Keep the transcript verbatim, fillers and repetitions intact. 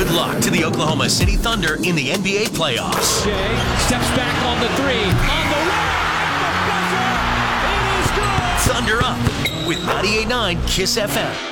Good luck to the Oklahoma City Thunder in the N B A playoffs. Jay steps back on the three. On the right, the buzzer. It is good. Thunder Up with ninety-eight point nine Kiss F M.